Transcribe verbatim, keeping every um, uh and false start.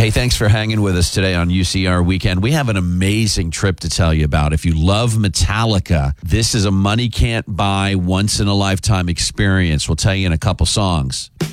Hey, thanks for hanging with us today on U C R Weekend. We have an amazing trip to tell you about. If you love Metallica, this is a money can't buy, once in a lifetime experience. We'll tell you in a couple songs.